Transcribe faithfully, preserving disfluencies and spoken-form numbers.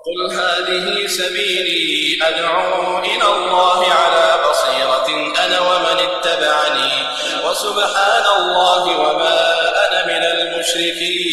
قل هذه سبيلي أدعو إلى الله على بصيرة أنا ومن اتبعني وسبحان الله وما أنا من المشركين.